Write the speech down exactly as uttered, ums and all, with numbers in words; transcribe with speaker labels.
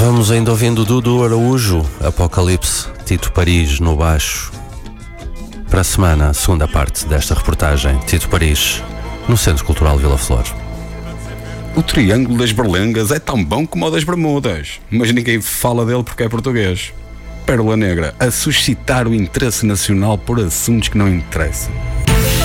Speaker 1: Vamos ainda ouvindo Dudu Araújo, Apocalipse, Tito Paris no baixo. Para a semana, a segunda parte desta reportagem, Tito Paris, no Centro Cultural Vila Flor.
Speaker 2: O Triângulo das Berlengas é tão bom como o das Bermudas, mas ninguém fala dele porque é português. Pérola Negra, a suscitar o interesse nacional por assuntos que não interessam.